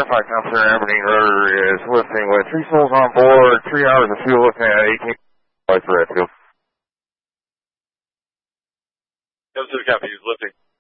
Firefight Officer Aberdeen Rotor is lifting with 3 souls on board, 3 hours of fuel lifting at 18 for Redfield. Comes to the copy, he's lifting.